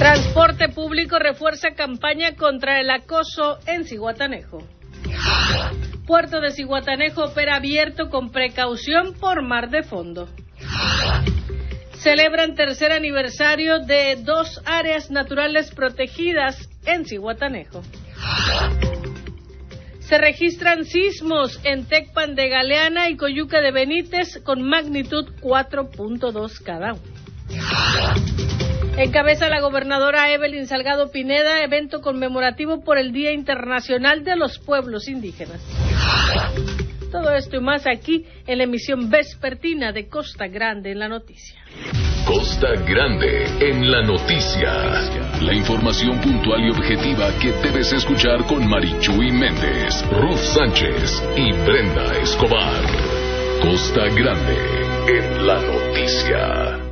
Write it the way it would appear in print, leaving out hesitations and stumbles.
Transporte público refuerza campaña contra el acoso en Zihuatanejo. Puerto de Zihuatanejo opera abierto con precaución por mar de fondo. Celebran tercer aniversario de 2 áreas naturales protegidas en Zihuatanejo. Se registran sismos en Tecpan de Galeana y Coyuca de Benítez con magnitud 4.2 cada uno. Encabeza la gobernadora Evelyn Salgado Pineda evento conmemorativo por el Día Internacional de los Pueblos Indígenas. Todo esto y más aquí en la emisión vespertina de Costa Grande en la Noticia. Costa Grande en la Noticia. La información puntual y objetiva que debes escuchar con Marichuy Méndez, Ruth Sánchez y Brenda Escobar. Costa Grande en la Noticia.